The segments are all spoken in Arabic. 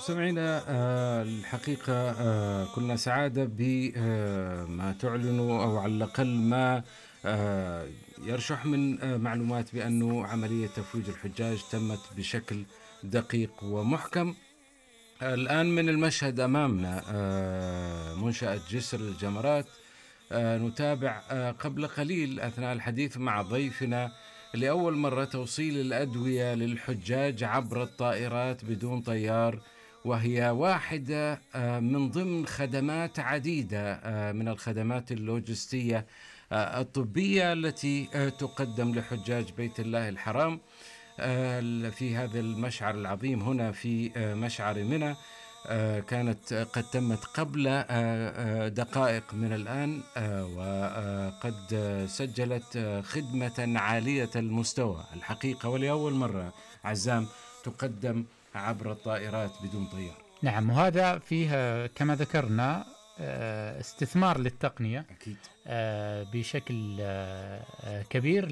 مستمعينا، الحقيقة كنا سعادة بما تعلنوا أو على الأقل ما يرشح من معلومات بأنه عملية تفويج الحجاج تمت بشكل دقيق ومحكم. الآن من المشهد أمامنا منشأة جسر الجمرات. نتابع قبل قليل أثناء الحديث مع ضيفنا لأول مرة توصيل الأدوية للحجاج عبر الطائرات بدون طيار، وهي واحدة من ضمن خدمات عديدة من الخدمات اللوجستية الطبية التي تقدم لحجاج بيت الله الحرام في هذا المشعر العظيم هنا في مشعر منى. كانت قد تمت قبل دقائق من الآن، وقد سجلت خدمة عالية المستوى الحقيقة، ولأول مرة عزام تقدم عبر الطائرات بدون طيار. نعم، وهذا فيه كما ذكرنا استثمار للتقنية أكيد بشكل كبير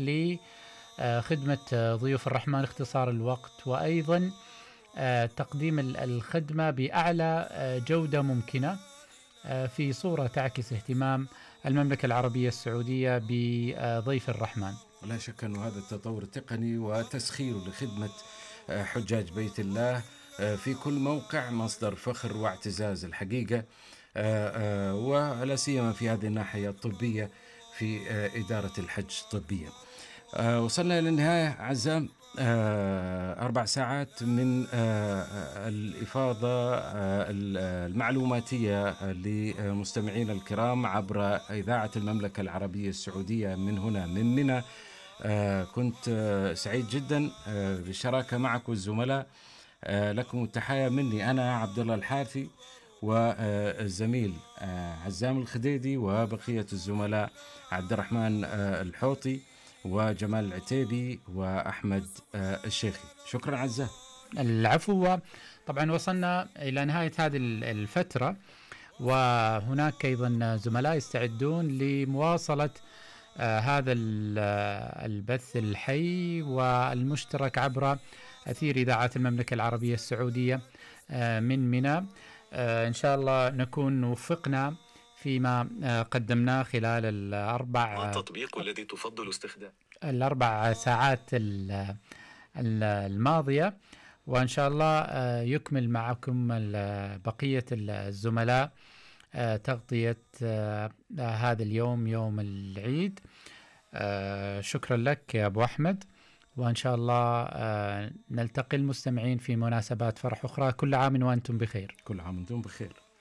لخدمة ضيوف الرحمن، اختصار الوقت، وأيضا تقديم الخدمة بأعلى جودة ممكنة في صورة تعكس اهتمام المملكة العربية السعودية بضيف الرحمن. لا شك أن هذا التطور التقني وتسخير لخدمة حجاج بيت الله في كل موقع مصدر فخر واعتزاز الحقيقة، ولا سيما في هذه الناحية الطبية في إدارة الحج طبيا. وصلنا للنهاية عزام، 4 ساعات من الإفاضة المعلوماتية لمستمعينا الكرام عبر إذاعة المملكة العربية السعودية من هنا من منى. كنت سعيد جدا بالشراكة معك والزملاء. لكم التحية مني أنا عبد الله الحارثي والزميل عزام الخديدي وبقية الزملاء عبد الرحمن الحوطي وجمال العتيبي وأحمد الشيخي. شكرا عزام. العفو. طبعا وصلنا إلى نهاية هذه الفترة، وهناك أيضا زملاء يستعدون لمواصلة هذا البث الحي والمشترك عبر أثير إذاعة المملكة العربية السعودية من منى. إن شاء الله نكون وفقنا فيما قدمناه خلال التطبيق الذي تفضل استخدام 4 ساعات الماضية، وإن شاء الله يكمل معكم بقية الزملاء تغطية هذا اليوم، يوم العيد. شكرا لك يا أبو أحمد، وإن شاء الله نلتقي المستمعين في مناسبات فرح أخرى. كل عام وأنتم بخير. كل عام وأنتم بخير.